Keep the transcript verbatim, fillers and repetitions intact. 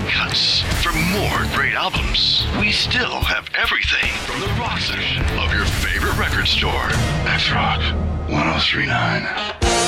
cuts. For more great albums, we still have everything from the rock section of your favorite record store. That's Rock one oh three point nine.